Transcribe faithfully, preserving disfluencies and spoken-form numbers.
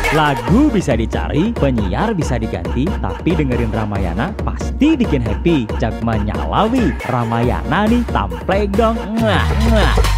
Lagu bisa dicari, penyiar bisa diganti, tapi dengerin Ramayana pasti bikin happy. Jak menyalawi Ramayana nih, tamplek dong. Mwah, mwah.